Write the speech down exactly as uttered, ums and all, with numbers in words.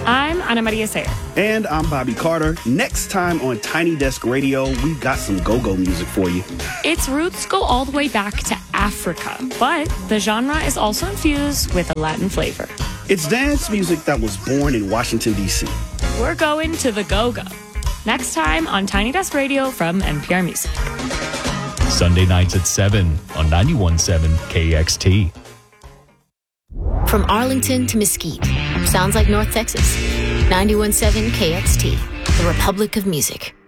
I'm Ana Maria Sayer. And I'm Bobby Carter. Next time on Tiny Desk Radio, we've got some go-go music for you. Its roots go all the way back to Africa, but the genre is also infused with a Latin flavor. It's dance music that was born in Washington, D C. We're going to the go-go. Next time on Tiny Desk Radio from N P R Music. Sunday nights at seven on ninety-one point seven K X T. From Arlington to Mesquite, sounds like North Texas. ninety-one point seven K X T, the Republic of Music.